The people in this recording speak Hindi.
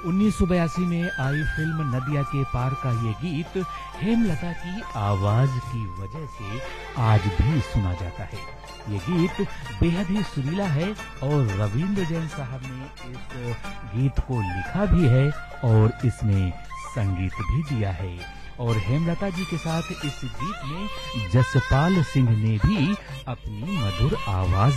1982 में आई फिल्म नदिया के पार का ये गीत हेमलता की आवाज की वजह से आज भी सुना जाता है। ये गीत बेहद ही सुरीला है और रविंद्र जैन साहब ने इस गीत को लिखा भी है और इसमें संगीत भी दिया है। और हेमलता जी के साथ इस गीत में जसपाल सिंह ने भी अपनी मधुर आवाज